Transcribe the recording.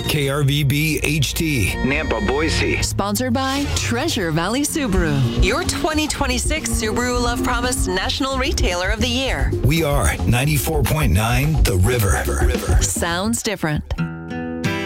KRVB HT, Nampa, Boise. Sponsored by Treasure Valley Subaru, your 2026 Subaru Love Promise National Retailer of the Year. We are 94.9 The River. Sounds different.